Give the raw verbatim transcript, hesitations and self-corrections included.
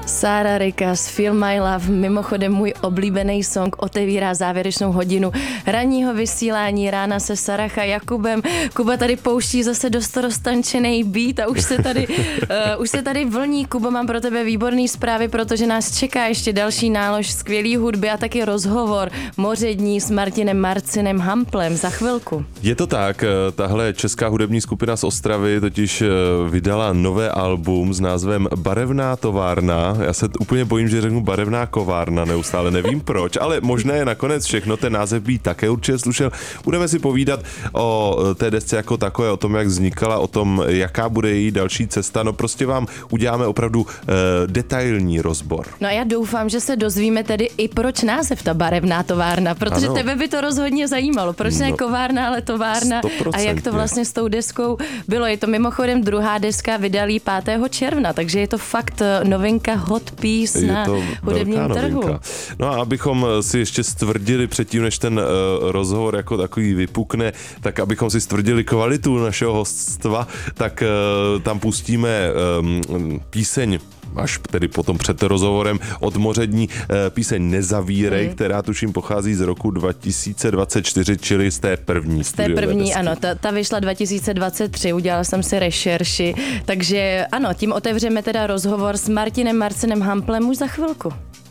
Sára Rikas, Feel My Love, mimochodem můj oblíbený song, otevírá závěrečnou hodinu ranního vysílání Rána se Saracha Jakubem. Kuba tady pouští zase dost roztančený beat a už se tady, uh, už se tady vlní. Kuba, mám pro tebe výborný zprávy, protože nás čeká ještě další nálož skvělý hudby a taky rozhovor Mořední s Martinem Marcinem Hamplem za chvilku. Je to tak, tahle česká hudební skupina z Ostravy totiž vydala nové album s názvem Barevná továrna. Já se úplně bojím, že řeknu barevná kovárna neustále, nevím proč, ale možná je nakonec všechno, ten název by také určitě slušel. Budeme si povídat o té desce jako takové, o tom, jak vznikala, o tom, jaká bude její další cesta. No prostě vám uděláme opravdu eh, detailní rozbor. No a já doufám, že se dozvíme tedy i proč název ta barevná továrna, protože ano. Tebe by to rozhodně zajímalo. Proč ne no, kovárna, ale továrna sto procent a jak to vlastně s tou deskou bylo. Je to mimochodem druhá deska, vydalí pátého června, takže je to fakt novinka hot piece je na hudebním trhu. No a abychom si ještě stvrdili předtím, než ten uh, rozhovor jako takový vypukne, tak abychom si stvrdili kvalitu našeho hoststva, tak uh, tam pustíme um, píseň až tedy potom před rozhovorem od Mořední píseň Nezavírej, mm. která tuším pochází z roku dva tisíce dvacet čtyři, čili z té první. Z té první, desky. Ano, ta, ta vyšla dva tisíce dvacet tři, udělala jsem si rešerši, takže ano, tím otevřeme teda rozhovor s Martinem Marcinem Hamplem už za chvilku.